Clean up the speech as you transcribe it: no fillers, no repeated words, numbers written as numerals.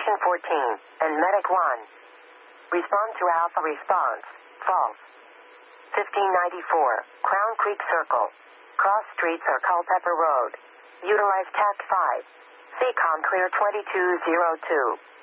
Station 14, and Medic 1. Respond to Alpha response. False. 1594, Crown Creek Circle. Cross streets or Culpeper Road. Utilize TAC 5. CCOM clear 2202.